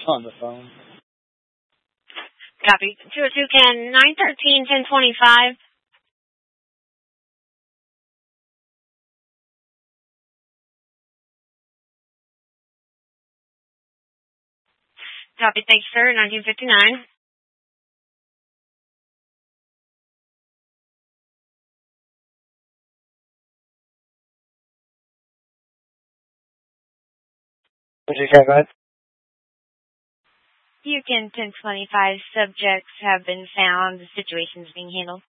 on the phone. Copy. 202 Ken, 913 1025. Copy. Thanks, sir. 1959. What did you say, bud? You can 1025 subjects have been found. The situation's being handled.